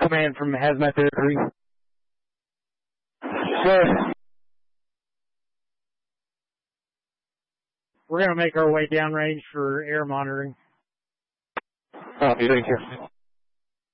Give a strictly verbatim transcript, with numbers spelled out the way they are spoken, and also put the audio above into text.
Command from Hazmat three. Good. We're going to make our way downrange for air monitoring. Copy, thank you.